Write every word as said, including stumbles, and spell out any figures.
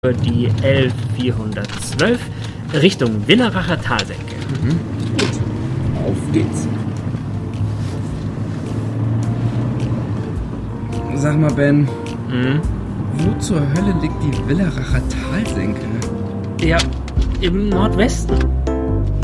die L vierhundertzwölf Richtung Willeracher Talsenke. Mhm. Gut, auf geht's. Sag mal, Ben, Mhm. wo zur Hölle liegt die Willeracher Talsenke? Ja, im Nordwesten.